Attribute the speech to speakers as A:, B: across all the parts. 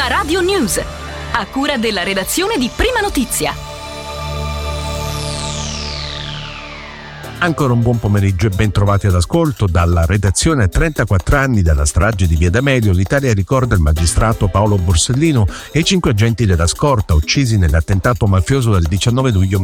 A: La Radio News, a cura della redazione di Prima Notizia.
B: Ancora un buon pomeriggio e ben trovati all'ascolto. Dalla redazione. A 34 anni dalla strage di Via D'Amelio, l'Italia ricorda il magistrato Paolo Borsellino e i 5 agenti della scorta uccisi nell'attentato mafioso del 19 luglio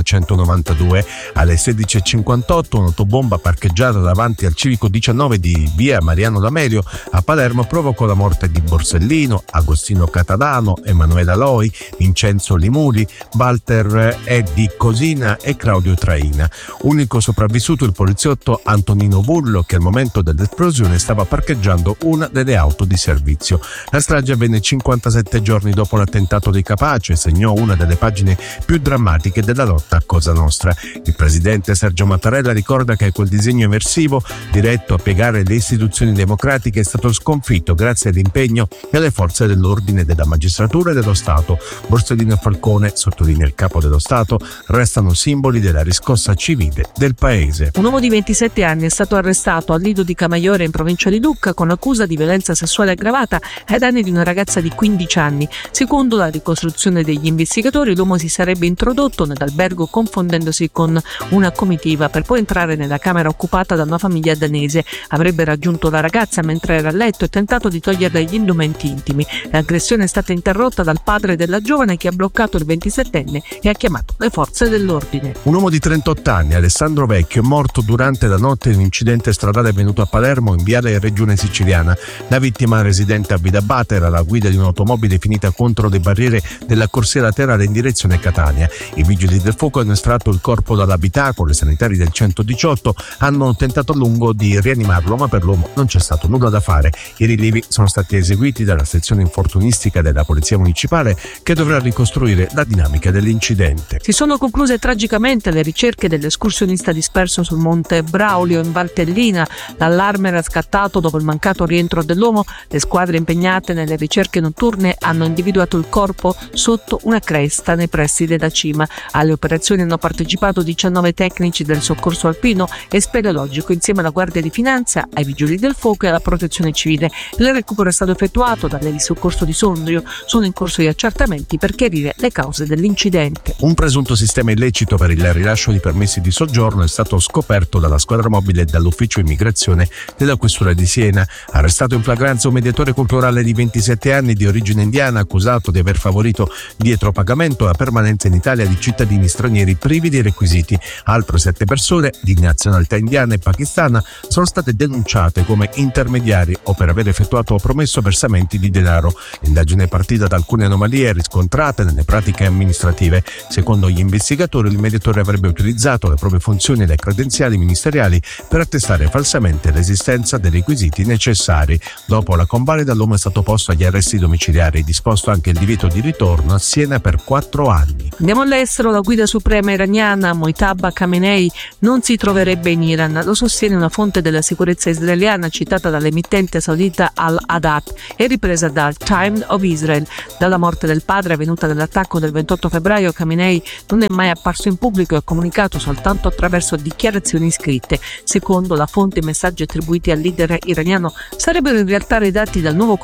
B: 1992. Alle 16:58 un'autobomba parcheggiata davanti al civico 19 di Via Mariano D'Amelio a Palermo provocò la morte di Borsellino, Agostino Catalano, Emanuela Loi, Vincenzo Limuli, Walter Di Cosina e Claudio Traina. Unico sopravvissuto il poliziotto Antonino Vullo, che al momento dell'esplosione stava parcheggiando una delle auto di servizio. La strage avvenne 57 giorni dopo l'attentato di Capaci e segnò una delle pagine più drammatiche della lotta a Cosa Nostra. Il presidente Sergio Mattarella ricorda che quel disegno emersivo, diretto a piegare le istituzioni democratiche, è stato sconfitto grazie all'impegno e alle forze dell'ordine, della magistratura e dello Stato. Borsellino e Falcone, sottolinea il capo dello Stato, restano simboli della riscossa civile del paese.
C: Un uomo di 27 anni è stato arrestato al Lido di Camaiore in provincia di Lucca con accusa di violenza sessuale aggravata ai danni di una ragazza di 15 anni. Secondo la ricostruzione degli investigatori, l'uomo si sarebbe introdotto nell'albergo confondendosi con una comitiva per poi entrare nella camera occupata da una famiglia danese. Avrebbe raggiunto la ragazza mentre era a letto e tentato di toglierle gli indumenti intimi. L'aggressione è stata interrotta dal padre della giovane, che ha bloccato il 27enne e ha chiamato le forze dell'ordine.
B: Un uomo di 38 anni, Alessandro Vecchio, è morto durante la notte in un incidente stradale avvenuto a Palermo in viale Regione Siciliana. La vittima, residente a Vidabate, era alla guida di un'automobile finita contro le barriere della corsia laterale in direzione Catania. I vigili del fuoco hanno estratto il corpo dall'abitacolo. I sanitari del 118 hanno tentato a lungo di rianimarlo, ma per l'uomo non c'è stato nulla da fare. I rilievi sono stati eseguiti dalla sezione infortunistica della Polizia Municipale, che dovrà ricostruire la dinamica dell'incidente.
C: Si sono concluse tragicamente le ricerche dell'escursionista disperso sul monte Braulio in Valtellina. L'allarme era scattato dopo il mancato rientro dell'uomo. Le squadre impegnate nelle ricerche notturne hanno individuato il corpo sotto una cresta nei pressi della cima. Alle operazioni hanno partecipato 19 tecnici del soccorso alpino e speleologico insieme alla Guardia di Finanza, ai vigili del fuoco e alla Protezione Civile. Il recupero è stato effettuato dalle di soccorso di Sondrio. Sono in corso gli accertamenti per chiarire le cause dell'incidente.
B: Un presunto sistema illecito per il rilascio di permessi di soggiorno è stato scoperto dalla squadra mobile e dall'ufficio immigrazione della questura di Siena. Arrestato in flagranza un mediatore culturale di 27 anni di origine indiana, accusato di aver favorito dietro pagamento la permanenza in Italia di cittadini stranieri privi dei requisiti. Altre 7 persone di nazionalità indiana e pakistana sono state denunciate come intermediari o per aver effettuato o promesso versamenti di denaro. L'indagine è partita da alcune anomalie riscontrate nelle pratiche amministrative. Secondo gli investigatori, il mediatore avrebbe utilizzato le proprie funzioni e le credenziali ministeriali per attestare falsamente l'esistenza dei requisiti necessari. Dopo la convalida, l'uomo è stato posto agli arresti domiciliari e disposto anche il divieto di ritorno a Siena per 4 anni.
C: Andiamo all'estero. La guida suprema iraniana Mojtaba Khamenei non si troverebbe in Iran. Lo sostiene una fonte della sicurezza israeliana citata dall'emittente saudita Al-Hadat e ripresa dal Times of Israel. Dalla morte del padre avvenuta nell'attacco del 28 febbraio, Khamenei non è mai apparso in pubblico e ha comunicato soltanto attraverso dichiarazioni scritte. Secondo la fonte, i messaggi attribuiti al leader iraniano sarebbero in realtà redatti dal nuovo